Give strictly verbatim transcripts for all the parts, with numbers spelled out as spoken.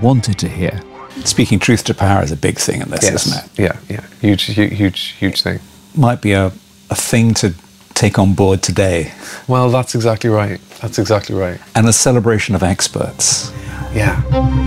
wanted to hear. Speaking truth to power is a big thing in this, yes. isn't it? Yeah, yeah. Huge, huge, huge, huge thing. Might be a, a thing to take on board today. Well, that's exactly right. That's exactly right. And a celebration of experts. Yeah.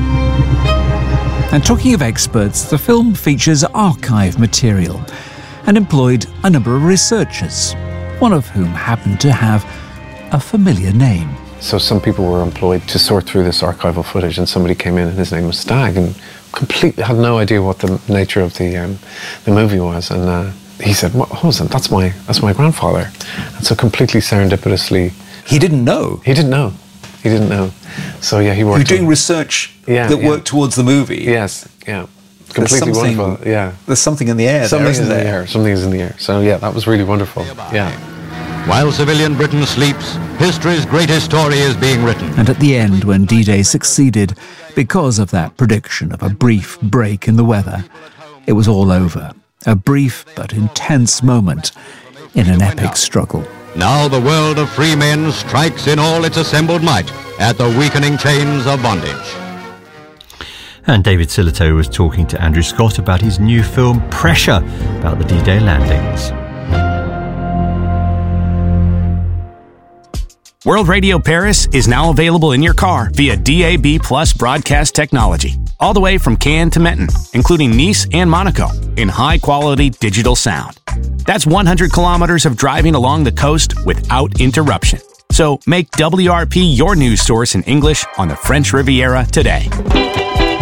And talking of experts, the film features archive material and employed a number of researchers, one of whom happened to have a familiar name. So some people were employed to sort through this archival footage, and somebody came in and his name was Stagg, and completely had no idea what the nature of the um, the movie was. And uh, he said, "What was it? That's my that's my grandfather." And so completely serendipitously, he didn't know. He didn't know. He didn't know. So yeah, he worked. You're doing on, research yeah, that yeah. worked towards the movie. Yes. Yeah. Completely wonderful. Yeah. There's something in the air. Something there, is isn't in there? the air. Something is in the air. So yeah, that was really wonderful. Yeah. While civilian Britain sleeps, history's greatest story is being written. And at the end, when D-Day succeeded, because of that prediction of a brief break in the weather, it was all over. A brief but intense moment in an epic struggle. Now the world of free men strikes in all its assembled might at the weakening chains of bondage. And David Sillitoe was talking to Andrew Scott about his new film Pressure, about the D-Day landings. World Radio Paris is now available in your car via D A B Plus broadcast technology, all the way from Cannes to Menton, including Nice and Monaco, in high-quality digital sound. That's one hundred kilometers of driving along the coast without interruption. So make W R P your news source in English on the French Riviera today.